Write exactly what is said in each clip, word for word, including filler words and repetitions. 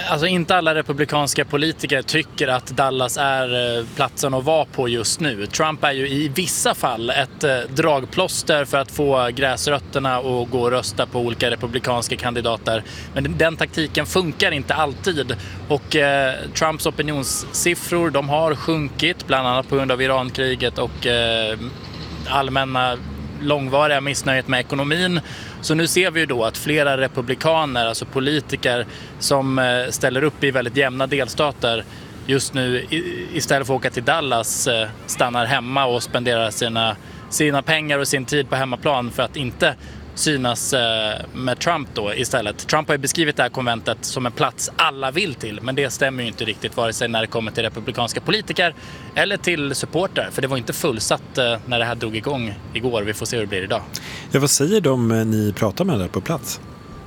Alltså inte alla republikanska politiker tycker att Dallas är platsen att vara på just nu. Trump är ju i vissa fall ett dragplåster för att få gräsrötterna att gå och rösta på olika republikanska kandidater. Men den taktiken funkar inte alltid. Och eh, Trumps opinionssiffror, de har sjunkit bland annat på grund av Irankriget och eh, allmänna långvariga missnöjet med ekonomin. Så nu ser vi ju då att flera republikaner, alltså politiker som ställer upp i väldigt jämna delstater just nu istället för att åka till Dallas stannar hemma och spenderar sina, sina pengar och sin tid på hemmaplan för att inte synas med Trump då istället. Trump har ju beskrivit det här konventet som en plats alla vill till, men det stämmer ju inte riktigt vare sig när det kommer till republikanska politiker eller till supportrar, för det var inte fullsatt när det här drog igång igår. Vi får se hur det blir idag. Ja, vad säger de ni pratar med där på plats?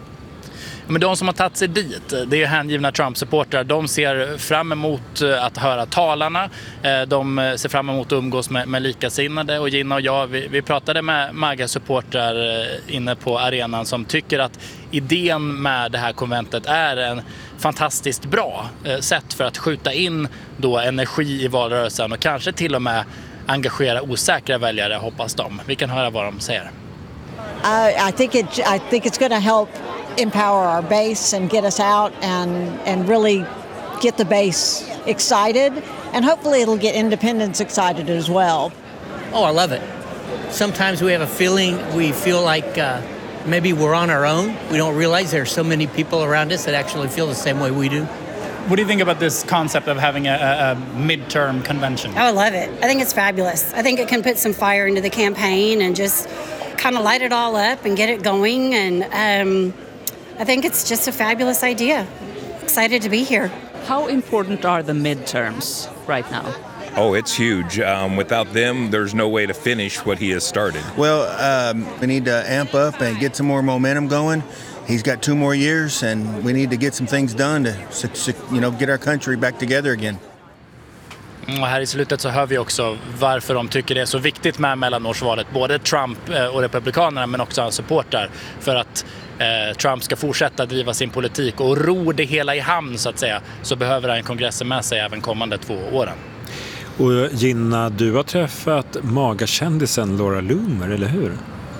Men de som har tagit sig dit, det är hängivna Trump-supportrar, de ser fram emot att höra talarna. De ser fram emot att umgås med, med likasinnade. Och Gina och jag, vi, vi pratade med MAGA-supportrar inne på arenan som tycker att idén med det här konventet är en fantastiskt bra sätt för att skjuta in då energi i valrörelsen och kanske till och med engagera osäkra väljare, hoppas de. Vi kan höra vad de säger. Uh, I think it, I think it's going to help empower our base and get us out and and really get the base excited, and hopefully it'll get independents excited as well. Oh, I love it. Sometimes we have a feeling, we feel like uh, maybe we're on our own. We don't realize there's so many people around us that actually feel the same way we do. What do you think about this concept of having a, a, a midterm convention? I love it. I think it's fabulous. I think it can put some fire into the campaign and just kind of light it all up and get it going. And um, I think it's just a fabulous idea. Excited to be here. How important are the midterms right now? Oh, it's huge. Um, without them, there's no way to finish what he has started. Well, um, we need to amp up and get some more momentum going. He's got two more years, and we need to get some things done to, you know, get our country back together again. Och här i slutet så hör vi också varför de tycker det är så viktigt med mellanårsvalet. Både Trump och republikanerna, men också hans supportrar. För att eh, Trump ska fortsätta driva sin politik och ro det hela i hamn så att säga. Så behöver han kongressen med sig även kommande två åren. Och Gina, du har träffat MAGA-kändisen Laura Loomer, eller hur?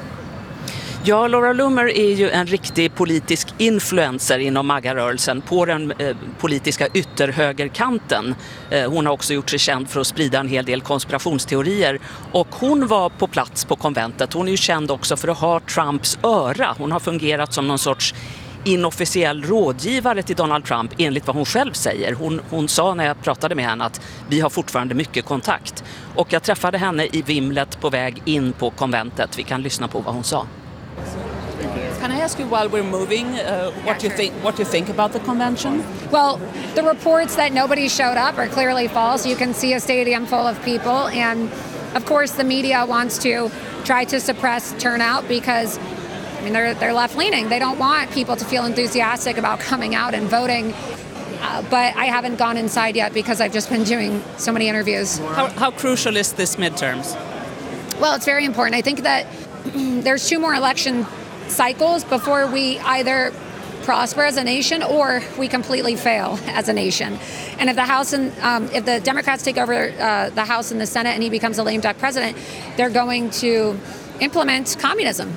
Ja, Laura Loomer är ju en riktig politisk influencer inom MAGA-rörelsen på den eh, politiska ytterhögerkanten. Eh, hon har också gjort sig känd för att sprida en hel del konspirationsteorier. Och hon var på plats på konventet. Hon är ju känd också för att ha Trumps öra. Hon har fungerat som någon sorts inofficiell rådgivare till Donald Trump enligt vad hon själv säger. Hon, hon sa när jag pratade med henne att vi har fortfarande mycket kontakt. Och jag träffade henne i vimlet på väg in på konventet. Vi kan lyssna på vad hon sa. Can I ask you, while we're moving, uh, what you think? What you think about the convention? Well, the reports that nobody showed up are clearly false. You can see a stadium full of people, and of course, the media wants to try to suppress turnout because, I mean, they're they're left-leaning. They don't want people to feel enthusiastic about coming out and voting. Uh, but I haven't gone inside yet because I've just been doing so many interviews. How, how crucial is this midterms? Well, it's very important. I think that there's two more election cycles before we either prosper as a nation or we completely fail as a nation. And if the House and um, if the Democrats take over uh, the House and the Senate and he becomes a lame duck president, they're going to implement communism.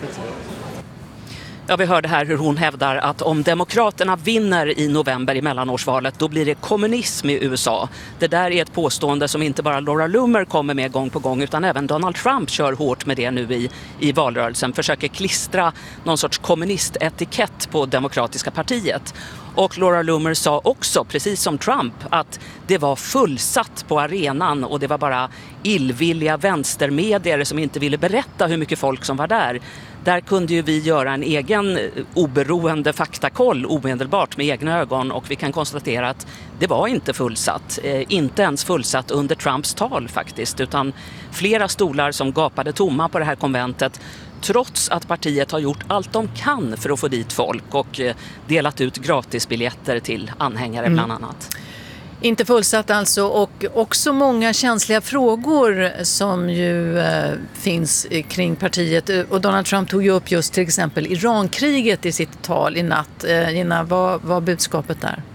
Ja, vi hörde här hur hon hävdar att om demokraterna vinner i november i mellanårsvalet, då blir det kommunism i U S A. Det där är ett påstående som inte bara Laura Loomer kommer med gång på gång, utan även Donald Trump kör hårt med det nu i, i valrörelsen. Försöker klistra någon sorts kommunistetikett på Demokratiska partiet. Och Laura Loomer sa också, precis som Trump, att det var fullsatt på arenan och det var bara illvilliga vänstermedier som inte ville berätta hur mycket folk som var där. Där kunde ju vi göra en egen oberoende faktakoll omedelbart med egna ögon, och vi kan konstatera att det var inte fullsatt. Eh, inte ens fullsatt under Trumps tal faktiskt, utan flera stolar som gapade tomma på det här konventet, trots att partiet har gjort allt de kan för att få dit folk och eh, delat ut gratisbiljetter till anhängare bland annat. Inte fullsatt alltså, och också många känsliga frågor som ju eh, finns kring partiet. Och Donald Trump tog ju upp just till exempel Irankriget i sitt tal i natt. Eh, Gina, vad var budskapet där?